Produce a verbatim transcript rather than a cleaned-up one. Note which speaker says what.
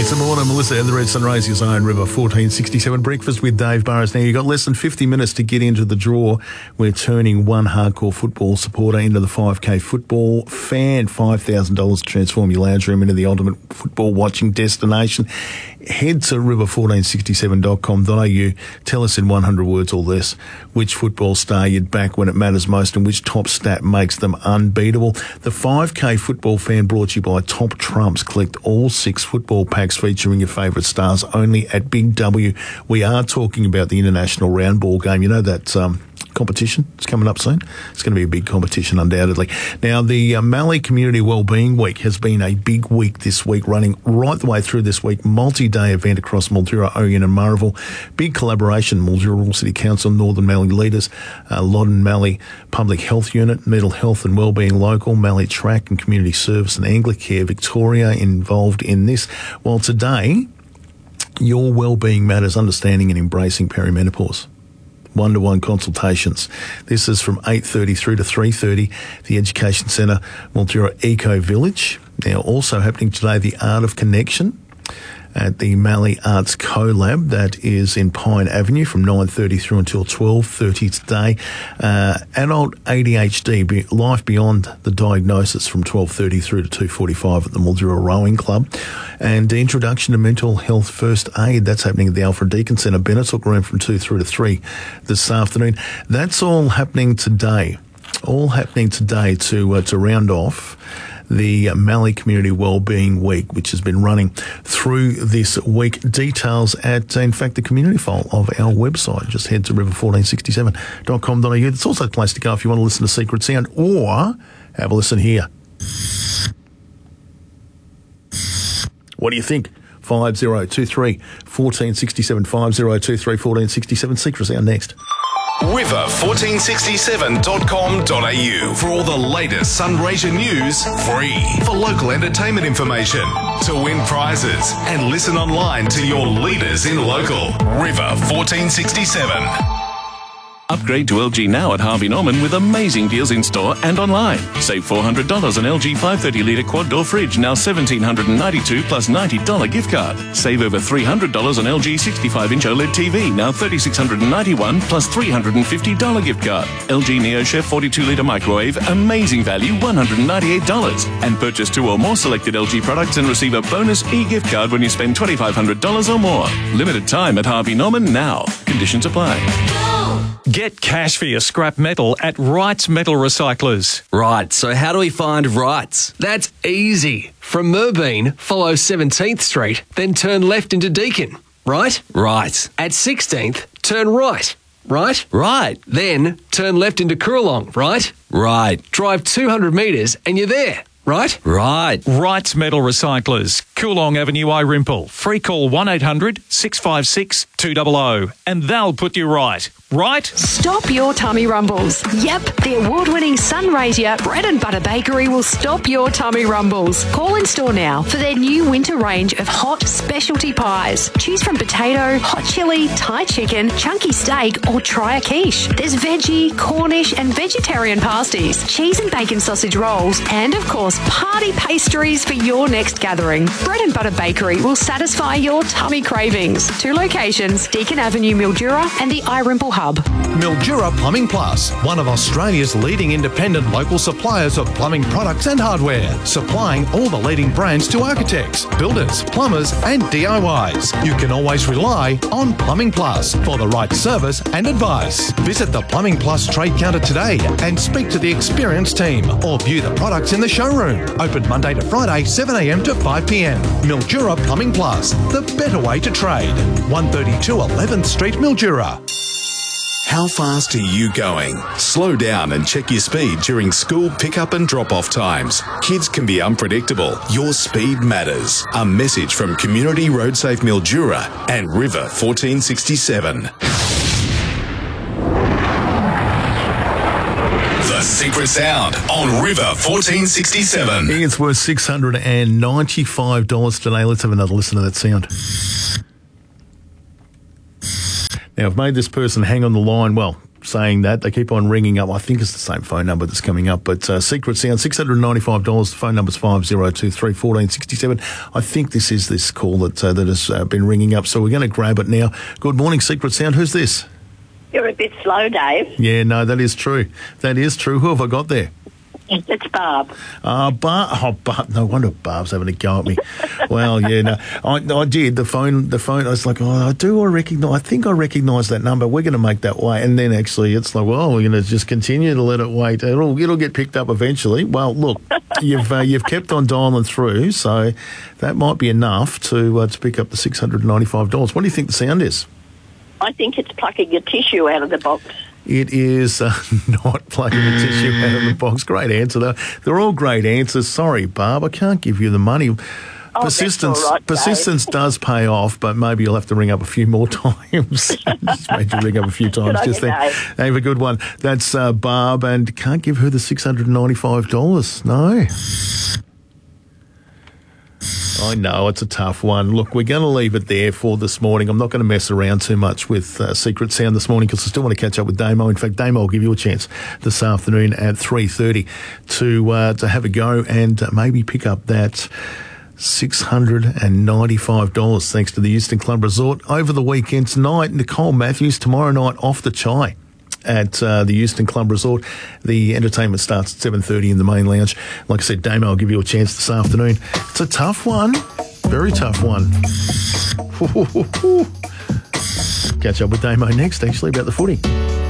Speaker 1: It's a morning, Melissa Etheridge, Sunraysia Zone, River fourteen sixty-seven. Breakfast with Dave Burrows. Now, you've got less than fifty minutes to get into the draw. We're turning one hardcore football supporter into the five K football fan. five thousand dollars to transform your lounge room into the ultimate football watching destination. Head to river fourteen sixty-seven dot com dot a u. Tell us in one hundred words or less which football star you'd back when it matters most and which top stat makes them unbeatable. The five K football fan brought to you by Top Trumps. Collect all six football packs featuring your favourite stars only at Big W. We are talking about the international round ball game. You know that um, competition? It's coming up soon. It's going to be a big competition, undoubtedly. Now, the uh, Mallee Community Wellbeing Week has been a big week this week, running right the way through this week. Multi-day event across Mildura, Oyen and Murrayville. Big collaboration, Mildura City Council, Northern Mallee Leaders, uh, Loddon Mallee Public Health Unit, Mental Health and Wellbeing Local, Mallee Track and Community Service and Anglicare Victoria involved in this. Well, today, your wellbeing matters, understanding and embracing perimenopause. One-to-one consultations. This is from eight thirty through to three thirty, the Education Centre, Mildura Eco Village. Now, also happening today, the Art of Connection at the Mallee Arts Co-Lab. That is in Pine Avenue from nine thirty through until twelve thirty today. Uh, adult A D H D, be, Life Beyond the Diagnosis from twelve thirty through to two forty-five at the Mildura Rowing Club. And the Introduction to Mental Health First Aid, that's happening at the Alfred Deakin Centre, Benettook Room from two through to three this afternoon. That's all happening today. All happening today to, uh, to round off the Mallee Community Wellbeing Week, which has been running through this week. Details at, in fact, the community file of our website. Just head to river fourteen sixty-seven dot com dot a u. It's also a place to go if you want to listen to Secret Sound or have a listen here. What do you think? five oh two three, one four six seven, five oh two three, one four six seven. Secret Sound next.
Speaker 2: river fourteen sixty-seven dot com dot a u for all the latest Sunraysia news, free. For local entertainment information, to win prizes, and listen online to your leaders in local. River fourteen sixty-seven.
Speaker 3: Upgrade to L G now at Harvey Norman with amazing deals in store and online. Save four hundred dollars on L G five thirty litre quad door fridge, now one thousand seven hundred ninety-two dollars plus ninety dollars gift card. Save over three hundred dollars on L G sixty-five inch OLED T V, now three thousand six hundred ninety-one dollars plus three hundred fifty dollars gift card. L G NeoChef forty-two litre microwave, amazing value, one hundred ninety-eight dollars. And purchase two or more selected L G products and receive a bonus e-gift card when you spend twenty-five hundred dollars or more. Limited time at Harvey Norman now. Conditions apply.
Speaker 4: Get cash for your scrap metal at Wrights Metal Recyclers.
Speaker 5: Right, so how do we find Wrights? That's easy. From Merbeen, follow seventeenth Street, then turn left into Deakin. Right? Right. At sixteenth, turn right. Right? Right. Then turn left into Coorong. Right? Right. Drive two hundred metres and you're there. Right? Right.
Speaker 4: Wrights Metal Recyclers, Coorong Avenue, Irimple. Free call one eight hundred, six five six, two hundred and they'll put you right. Right?
Speaker 6: Stop your tummy rumbles. Yep, the award-winning Sunraysia Bread and Butter Bakery will stop your tummy rumbles. Call in store now for their new winter range of hot specialty pies. Choose from potato, hot chili, Thai chicken, chunky steak, or try a quiche. There's veggie, Cornish, and vegetarian pasties, cheese and bacon sausage rolls, and of course, party pastries for your next gathering. Bread and Butter Bakery will satisfy your tummy cravings. Two locations, Deakin Avenue, Mildura, and the Irimple Hub.
Speaker 7: Mildura Plumbing Plus, one of Australia's leading independent local suppliers of plumbing products and hardware, supplying all the leading brands to architects, builders, plumbers and D I Ys. You can always rely on Plumbing Plus for the right service and advice. Visit the Plumbing Plus trade counter today and speak to the experienced team or view the products in the showroom. Open Monday to Friday, seven a m to five p m. Mildura Plumbing Plus, the better way to trade. one thirty-two eleventh Street, Mildura.
Speaker 2: How fast are you going? Slow down and check your speed during school pickup and drop-off times. Kids can be unpredictable. Your speed matters. A message from Community Road Safe Mildura and River fourteen sixty-seven. The Secret Sound on River fourteen sixty-seven.
Speaker 1: It's worth six hundred ninety-five dollars today. Let's have another listen to that sound. Now, I've made this person hang on the line, well, saying that. They keep on ringing up. I think it's the same phone number that's coming up. But uh, Secret Sound, six hundred ninety-five dollars. The phone number's five oh two three, one four six seven. I think this is this call that, uh, that has uh, been ringing up. So we're going to grab it now. Good morning, Secret Sound. Who's this?
Speaker 8: You're a bit slow, Dave.
Speaker 1: Yeah, no, that is true. That is true. Who have I got there?
Speaker 8: It's Barb.
Speaker 1: Uh, Barb. Oh, Barb. No wonder Barb's having a go at me. Well, yeah, no, I, I did. The phone, the phone, I was like, oh, I do I recognise, I think I recognise that number. We're going to make that wait. And then actually it's like, well, we're going to just continue to let it wait. It'll, it'll get picked up eventually. Well, look, you've uh, you've kept on dialing through, so that might be enough to, uh, to pick up the six hundred ninety-five dollars. What do you think the sound is?
Speaker 8: I think it's plucking a tissue out of the box.
Speaker 1: It is uh, not plugging the tissue out of the box. Great answer, though. They're all great answers. Sorry, Barb, I can't give you the money.
Speaker 8: Oh,
Speaker 1: persistence
Speaker 8: that's all right,
Speaker 1: persistence does pay off, but maybe you'll have to ring up a few more times. Just made you ring up a few times
Speaker 8: Good
Speaker 1: just then.
Speaker 8: Dave.
Speaker 1: Have a good one. That's uh, Barb, and can't give her the six hundred ninety-five dollars. No. I know, it's a tough one. Look, we're going to leave it there for this morning. I'm not going to mess around too much with uh, Secret Sound this morning because I still want to catch up with Damo. In fact, Damo will give you a chance this afternoon at three thirty to uh, to have a go and uh, maybe pick up that six hundred ninety-five dollars thanks to the Euston Club Resort. Over the weekend tonight, Nicole Matthews, tomorrow night, Off the Chai at uh, the Euston Club Resort. The entertainment starts at seven thirty in the main lounge. Like I said, Damo will give you a chance this afternoon. It's a tough one. Very tough one. Catch up with Damo next, actually, about the footy.